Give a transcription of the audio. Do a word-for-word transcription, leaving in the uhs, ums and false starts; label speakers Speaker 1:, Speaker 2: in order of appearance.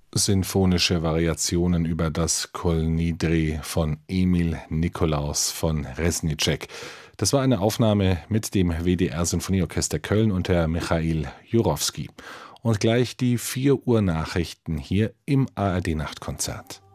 Speaker 1: Sinfonische Variationen über das Kol Nidri von Emil Nikolaus von Reznicek. Das war eine Aufnahme mit dem W D R-Sinfonieorchester Köln unter Michail Jurowski. Und gleich die vier Uhr Nachrichten hier im A R D-Nachtkonzert.